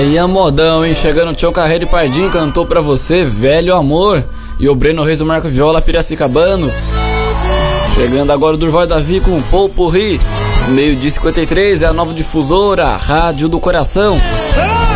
Aí a modão, hein? Chegando o Tião Carreiro e Pardinho cantou pra você, Velho Amor. E o Breno Reis do Marco Viola Piracicabano. Chegando agora o Durval Davi com Popurrí. Meio-dia 53, é a nova difusora, Rádio do Coração.